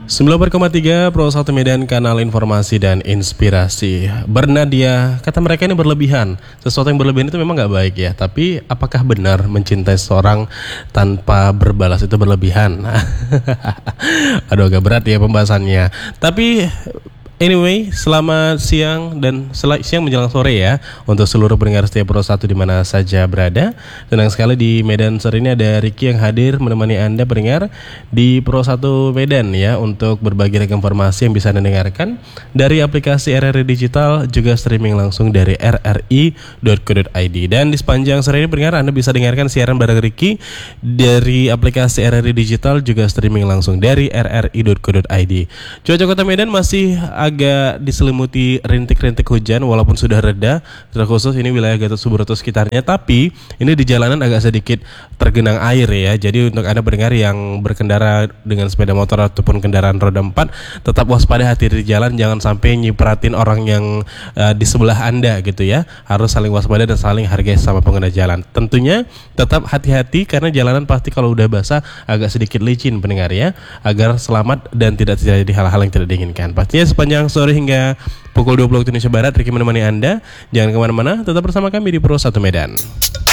94,3 Pro 1 Medan, kanal informasi dan inspirasi. Bernadia, kata mereka ini berlebihan. Sesuatu yang berlebihan itu memang gak baik ya. Tapi apakah benar mencintai seorang tanpa berbalas itu berlebihan? Aduh, agak berat ya pembahasannya. Tapi anyway, selamat siang dan siang menjelang sore ya untuk seluruh pendengar setia Pro 1 di mana saja berada. Senang sekali di Medan sore ini ada Ricky yang hadir menemani Anda pendengar di Pro 1 Medan ya, untuk berbagi ragam informasi yang bisa Anda dengarkan dari aplikasi RRI Digital, juga streaming langsung dari rri.co.id. Dan di sepanjang sore ini pendengar Anda bisa dengarkan siaran bareng Ricky dari aplikasi RRI Digital, juga streaming langsung dari rri.co.id. Cuaca Kota Medan masih agak diselimuti rintik-rintik hujan walaupun sudah reda, terkhusus ini wilayah Gatot Subroto sekitarnya, tapi ini di jalanan agak sedikit tergenang air ya. Jadi untuk Anda pendengar yang berkendara dengan sepeda motor ataupun kendaraan roda 4, tetap waspada, hati di jalan, jangan sampai nyipratin orang yang di sebelah Anda gitu ya. Harus saling waspada dan saling hargai sama pengguna jalan. Tentunya tetap hati-hati karena jalanan pasti kalau udah basah agak sedikit licin pendengar ya, agar selamat dan tidak terjadi hal-hal yang tidak diinginkan. Pastinya sepanjang sore hingga pukul 20 waktu Indonesia Barat, Ricky menemani Anda. Jangan kemana-mana, tetap bersama kami di Pro 1 Medan.